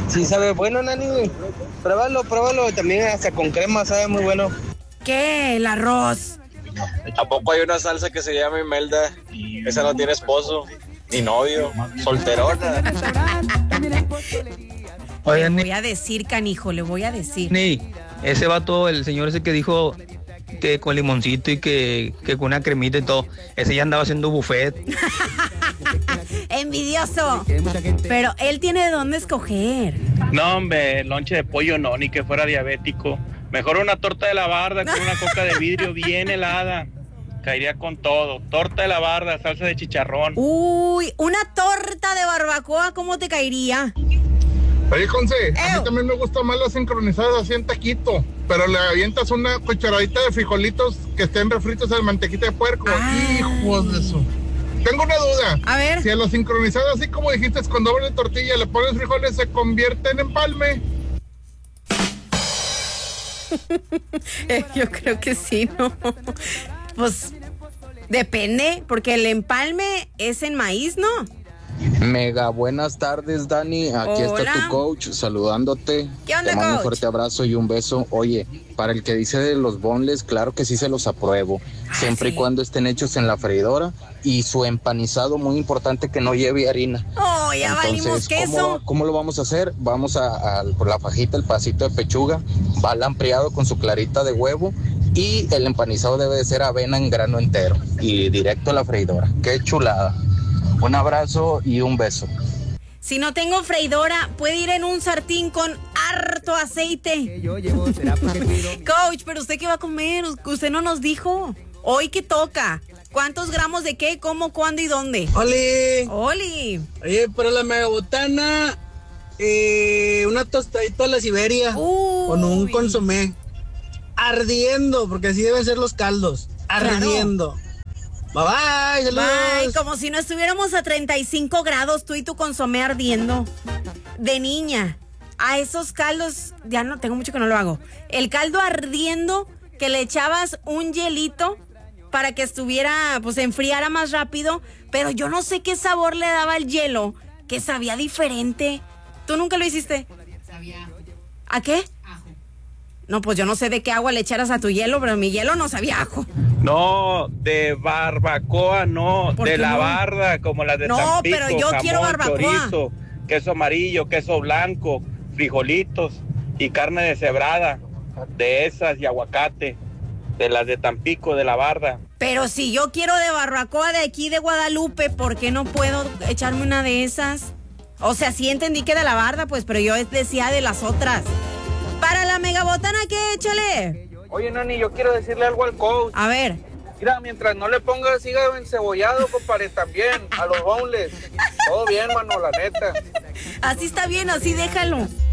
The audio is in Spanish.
Sí sabe bueno, Nani. Pruébalo. También hasta con crema sabe muy bueno. ¿Qué? El arroz. ¿A poco hay una salsa que se llama Imelda? Esa no tiene esposo, ni novio, solterona. Le voy a decir, canijo, le voy a decir. Ni ese vato, el señor ese que dijo que con limoncito y que con una cremita y todo, ese ya andaba haciendo buffet. Envidioso. Pero él tiene de dónde escoger. No, hombre, lonche de pollo no, ni que fuera diabético. Mejor una torta de la barda con una coca de vidrio bien helada. Caería con todo. Torta de la barda, salsa de chicharrón. Uy, una torta de barbacoa, ¿cómo te caería? Oye, Conce, a mí también me gusta más las sincronizadas así en taquito, pero le avientas una cucharadita de frijolitos que estén refritos en mantequita de puerco. Hijos de eso. Tengo una duda. A ver. Si a los sincronizados, así como dijiste, con doble tortilla le pones frijoles, ¿se convierte en empalme? Yo creo que sí, ¿no? Pues depende, porque el empalme es en maíz, ¿no? Mega buenas tardes, Dani. Aquí Hola. está tu coach saludándote. ¿Qué onda, Te mando coach? un fuerte abrazo y un beso. Oye, para el que dice de los boneless, claro que sí se los apruebo. Siempre y cuando estén hechos en la freidora y su empanizado, muy importante que no lleve harina. Oh, ya valimos queso. ¿Cómo lo vamos a hacer? Vamos por la fajita, el pedacito de pechuga, va al ampliado con su clarita de huevo y el empanizado debe de ser avena en grano entero y directo a la freidora. ¡Qué chulada! Un abrazo y un beso. Si no tengo freidora, puede ir en un sartén con harto aceite. Coach, pero ¿usted qué va a comer? Usted no nos dijo. Hoy qué toca. ¿Cuántos gramos de qué? ¿Cómo? ¿Cuándo y dónde? ¡Oli! Oye, para la megabotana, una tostadita a la Siberia con un consomé. Ardiendo, porque así deben ser los caldos. Ardiendo. Claro. Bye, saludos. Bye, como si no estuviéramos a 35 grados, tú y tu consomé ardiendo. De niña, a esos caldos, ya no, tengo mucho que no lo hago. El caldo ardiendo, que le echabas un hielito para que estuviera, pues se enfriara más rápido, pero yo no sé qué sabor le daba el hielo, que sabía diferente. ¿Tú nunca lo hiciste? Sabía. ¿A qué? Ajo. No, pues yo no sé de qué agua le echaras a tu hielo, pero mi hielo no sabía ajo. No, de barbacoa no, de la no? barda, como la de No, Tampico, pero yo jamón, quiero barbacoa. chorizo, queso amarillo, queso blanco, frijolitos y carne deshebrada, de esas y aguacate, de las de Tampico, de la barda. Pero si yo quiero de barbacoa de aquí de Guadalupe, ¿por qué no puedo echarme una de esas? O sea, sí entendí que de la barda, pues, pero yo decía de las otras. Para la megabotana, ¿qué? Échale. Oye, Nani, yo quiero decirle algo al coach. A ver. Mira, mientras no le pongas hígado encebollado, compadre, también, a los boneless. Todo bien, mano, la neta. Así está bien, así déjalo.